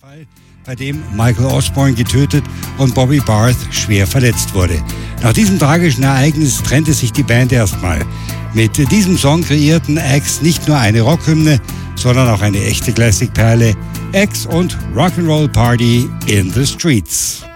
Fall, bei dem Michael Osborne getötet und Bobby Barth schwer verletzt wurde. Nach diesem tragischen Ereignis trennte sich die Band erstmal. Mit diesem Song kreierten X nicht nur eine Rockhymne, sondern auch eine echte Classic-Perle. X und Rock'n'Roll Party in the Streets.